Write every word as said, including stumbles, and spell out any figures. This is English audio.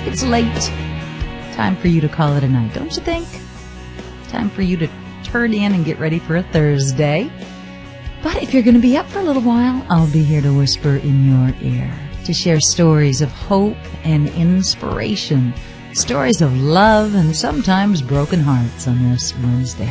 it's late. Time for you to call it a night, don't you think? Time for you to turn in and get ready for a Thursday. But if you're going to be up for a little while, I'll be here to whisper in your ear, to share stories of hope and inspiration, stories of love and sometimes broken hearts on this Wednesday.